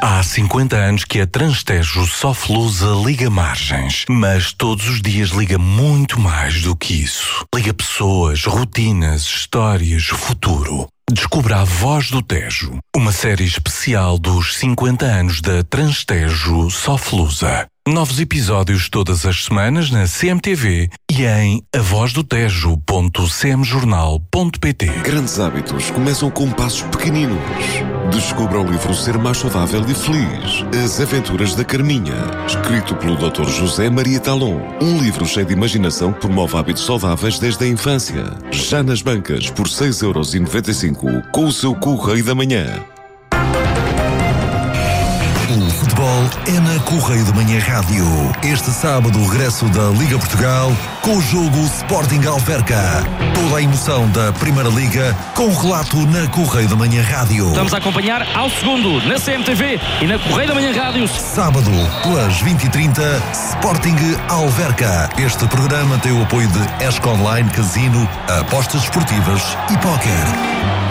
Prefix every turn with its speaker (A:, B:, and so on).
A: Há 50 anos que a Transtejo Soflusa liga margens, mas todos os dias liga muito mais do que isso. Liga pessoas, rotinas, histórias, futuro. Descubra A Voz do Tejo, uma série especial dos 50 anos da Transtejo Soflusa. Novos episódios todas as semanas na CMTV e em avozdotejo.cmjornal.pt.
B: Grandes hábitos começam com passos pequeninos. Descubra o livro Ser Mais Saudável e Feliz. As Aventuras da Carminha, escrito pelo Dr. José Maria Talon. Um livro cheio de imaginação que promove hábitos saudáveis desde a infância. Já nas bancas por 6,95€ com o seu Correio da Manhã.
C: O futebol é na Correio da Manhã Rádio. Este sábado, o regresso da Liga Portugal com o jogo Sporting Alverca. Toda a emoção da Primeira Liga com relato na Correio da Manhã Rádio.
D: Estamos a acompanhar ao segundo na CMTV e na Correio da Manhã Rádio.
C: Sábado, pelas 20h30, Sporting Alverca. Este programa tem o apoio de ESC Online, Casino, apostas esportivas e póquer.